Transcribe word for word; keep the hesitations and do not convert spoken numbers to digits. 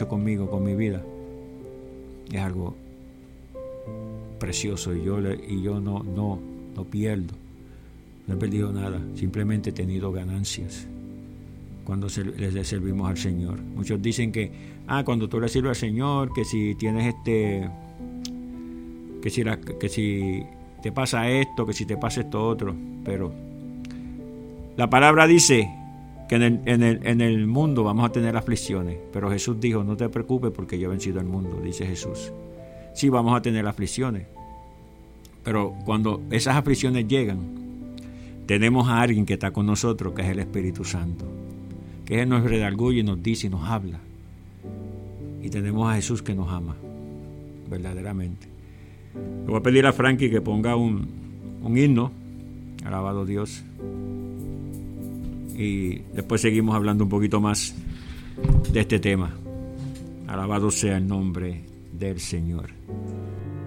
hecho conmigo, con mi vida, es algo precioso, y yo, le, y yo no, no, no pierdo, no he perdido nada, simplemente he tenido ganancias cuando se, le servimos al Señor. Muchos dicen que, ah, cuando tú le sirves al Señor, que si tienes este, que si, la, que si te pasa esto, que si te pasa esto otro, pero la palabra dice que en el, en el, en el mundo vamos a tener aflicciones, pero Jesús dijo, no te preocupes porque yo he vencido al mundo, dice Jesús. Sí, vamos a tener aflicciones, pero cuando esas aflicciones llegan, tenemos a alguien que está con nosotros, que es el Espíritu Santo, que Él nos redarguye y nos dice y nos habla, y tenemos a Jesús que nos ama verdaderamente. Le voy a pedir a Frankie que ponga un, un himno, alabado Dios, y después seguimos hablando un poquito más de este tema. Alabado sea el nombre del Señor.